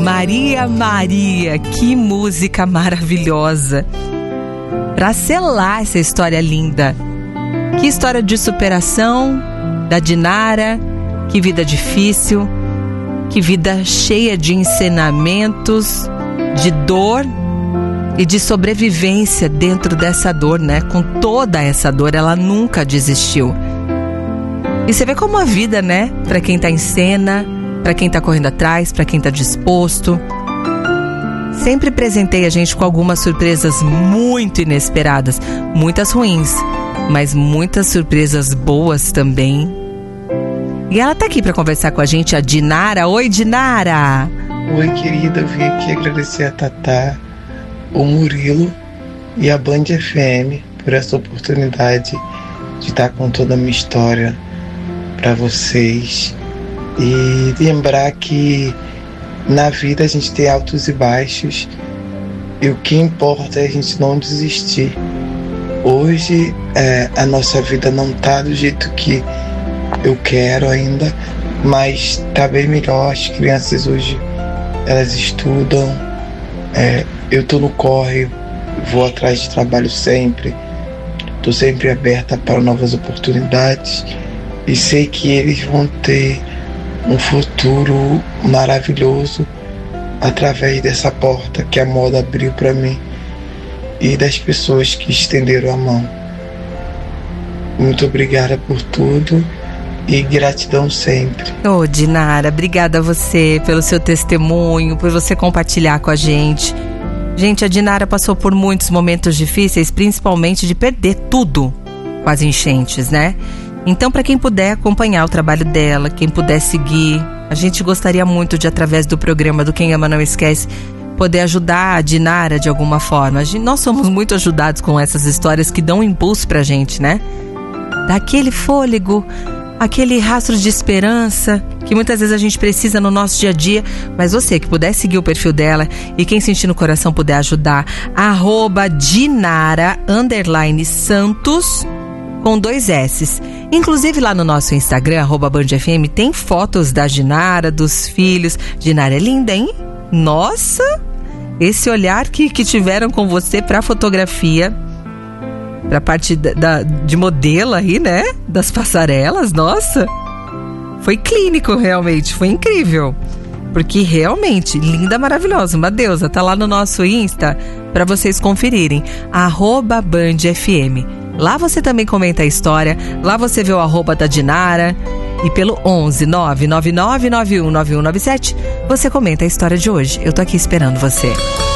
Maria Maria, que música maravilhosa para selar essa história linda. Que história de superação da Dinara, que vida difícil, que vida cheia de ensinamentos, de dor e de sobrevivência dentro dessa dor, né? Com toda essa dor, ela nunca desistiu. E você vê como a vida, né? Para quem tá em cena, para quem tá correndo atrás, para quem tá disposto, sempre presenteia a gente com algumas surpresas muito inesperadas, muitas ruins, mas muitas surpresas boas também. E ela tá aqui para conversar com a gente, a Dinara. Oi, Dinara! Oi, querida, eu vim aqui agradecer a Tatá, o Murilo e a Band FM por essa oportunidade de estar com toda a minha história para vocês e lembrar que na vida a gente tem altos e baixos e o que importa é a gente não desistir. Hoje a nossa vida não tá do jeito que eu quero ainda, mas tá bem melhor. As crianças hoje elas estudam, eu tô no corre, vou atrás de trabalho sempre, tô sempre aberta para novas oportunidades e sei que eles vão ter um futuro maravilhoso através dessa porta que a moda abriu para mim e das pessoas que estenderam a mão. Muito obrigada por tudo e gratidão sempre. Ô, Dinara, obrigada a você pelo seu testemunho, por você compartilhar com a gente. Gente, a Dinara passou por muitos momentos difíceis, principalmente de perder tudo com as enchentes, né? Então, para quem puder acompanhar o trabalho dela, quem puder seguir, a gente gostaria muito de, através do programa do Quem Ama Não Esquece, poder ajudar a Dinara de alguma forma. Nós somos muito ajudados com essas histórias que dão um impulso pra gente, né? Dá aquele fôlego, aquele rastro de esperança que muitas vezes a gente precisa no nosso dia a dia. Mas você que puder seguir o perfil dela e quem sentir no coração puder ajudar, @Dinara_Santos com 2 S's. Inclusive lá no nosso Instagram, @BandFM, tem fotos da Dinara, dos filhos. Dinara é linda, hein? Nossa! Esse olhar que tiveram com você pra fotografia, pra parte de modelo aí, né? Das passarelas, nossa! Foi clínico, realmente, foi incrível. Porque realmente, linda, maravilhosa, uma deusa. Tá lá no nosso Insta pra vocês conferirem, @BandFM. Lá você também comenta a história, lá você vê o @ da Dinara. E pelo 11 999919197 você comenta a história de hoje. Eu tô aqui esperando você.